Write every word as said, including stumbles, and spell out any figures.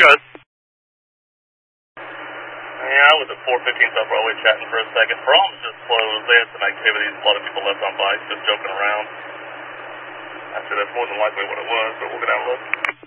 goes. Yeah, I was at four fifteen South Broadway chatting for a second. Brahms just closed. They had some activities. A lot of people left on bikes just joking around. I said that's more than likely what it was, but we'll get out and look.